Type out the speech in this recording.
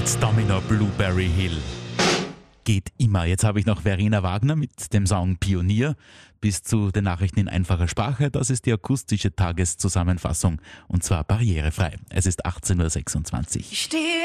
Fats Domino Blueberry Hill. Geht immer. Jetzt habe ich noch Verena Wagner mit dem Song Pionier. Bis zu den Nachrichten in einfacher Sprache. Das ist die akustische Tageszusammenfassung und zwar barrierefrei. Es ist 18.26 Uhr. Ich stehe